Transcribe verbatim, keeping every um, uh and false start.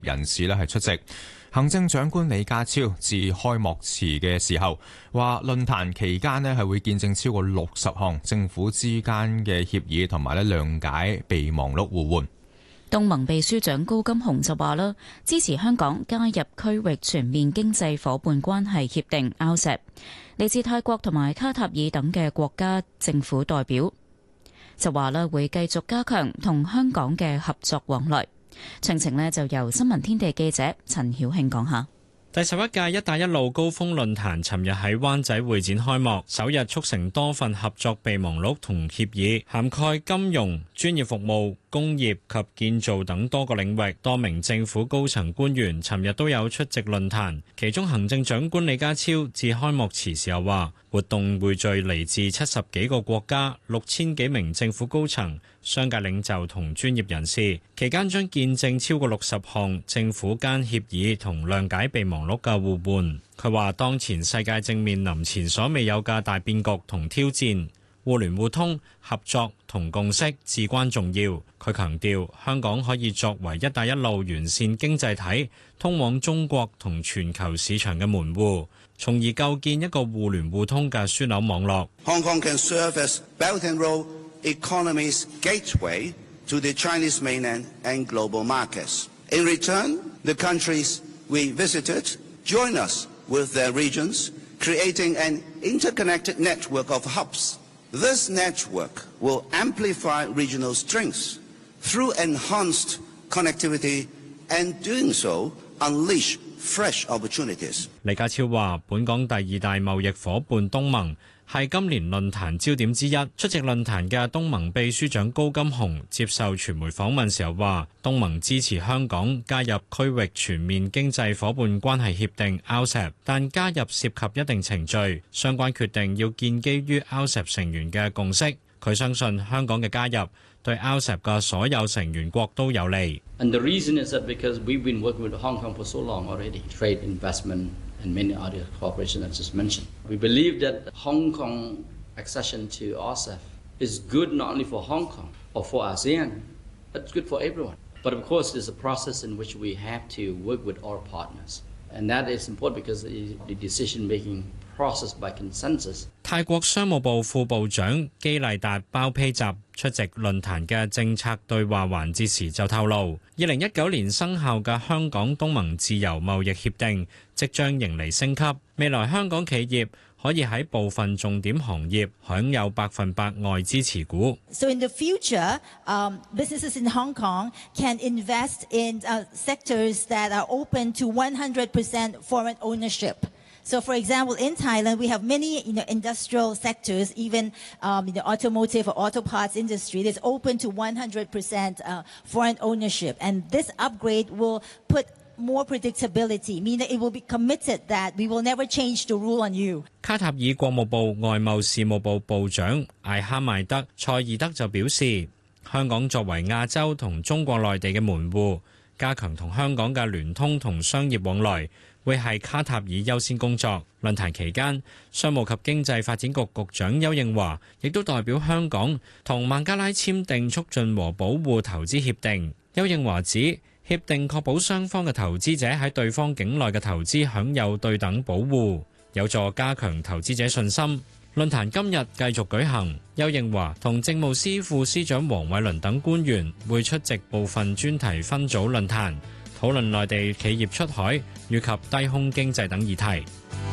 人士咧係出席。行政長官李家超自開幕詞嘅時候話，論壇期間咧係會見證超過六十項政府之間嘅協議同埋咧諒解備忘錄互換。 東盟秘書長高金洪就話啦，支持香港加入區域全面經濟夥伴關係協定 R C E P。嚟自泰國同埋卡塔爾等嘅國家政府代表就話啦，會繼續加強同香港嘅合作往來。詳情呢就由新聞天地記者陳曉慶講下。 第十一屆一帶一路高峰論壇尋日喺灣仔會展開幕，首日促成多份合作備忘錄同協議，涵蓋金融、專業服務、工業及建造等多個領域。多名政府高層官員尋日都有出席論壇，其中行政長官李家超致開幕詞時候話，活動匯聚嚟自七十幾個國家、六千幾名政府高層、商界領袖同專業人士，期間將見證超過六十項政府間協議同諒解備忘錄嘅互換。佢話當前世界正面臨前所未有嘅大變局同挑戰，互聯互通、合作同共識至關重要。佢強調香港可以作為一帶一路完善經濟體通往中國同全球市場嘅門戶，從而構建一個互聯互通嘅樞紐網絡。 Hong Kong can serve as Belt and Road economy's gateway to the Chinese mainland and global markets. In return, the countries we visited join us with their regions, creating an interconnected network of hubs. This network will amplify regional strengths through enhanced connectivity, and doing so, unleash fresh opportunities. 李家超話：本港第二大貿易夥伴東盟係今年論壇焦點之一。出席論壇嘅東盟秘書長高金洪接受傳媒訪問時候話：東盟支持香港加入區域全面經濟夥伴關係協定 R C E P， 但加入涉及一定程序，相關決定要建基於 R C E P 成員嘅共識。佢相信香港嘅加入對 R C E P 嘅所有成員國都有利。 And the reason is that because we've been working with Hong Kong for so long already, trade, investment, and many other cooperation as just mentioned. We believe that Hong Kong accession to R C E P is good not only for Hong Kong or for ASEAN, but it's good for everyone. But of course, there's a process in which we have to work with our partners. And that is important because the decision-making process by consensus. 泰國商務部副部長基麗達包披集出席論壇嘅政策對話環節時就透露，二零一九年生效嘅香港東盟自由貿易協定即將迎嚟升級，未來香港企業可以喺部分重點行業享有百分百外資持股。 So in the future, um, businesses in Hong Kong can invest in uh, sectors that are open to one hundred percent foreign ownership. So, for example, in Thailand, we have many, you know, industrial sectors, even um, in the automotive or auto parts industry, that's open to one hundred percent uh, foreign ownership. And this upgrade will put more predictability, meaning it will be committed that we will never change the rule on you. 卡塔爾國務部外貿事務部部長艾哈邁德塞爾德就表示，香港作為亞洲同中國內地嘅門戶，加強同香港嘅聯通同商業往來，會係卡塔爾優先工作。論壇期間，商務及經濟發展局局長邱應華亦都代表香港同孟加拉簽訂促進和保護投資協定。邱應華指，協定確保雙方嘅投資者喺對方境內嘅投資享有對等保護，有助加強投資者信心。論壇今日繼續舉行，邱應華同政務司副司長黃偉綸等官員會出席部分專題分組論壇，討論內地企業出海以及低空經濟等議題。